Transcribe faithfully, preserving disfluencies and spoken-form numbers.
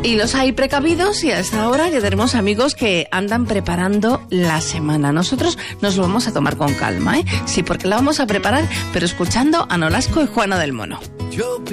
Y los hay precavidos y a esta hora ya tenemos amigos que andan preparando la semana. Nosotros nos lo vamos a tomar con calma, ¿eh? Sí, porque la vamos a preparar, pero escuchando a Nolasco y Juana del Mono. Yo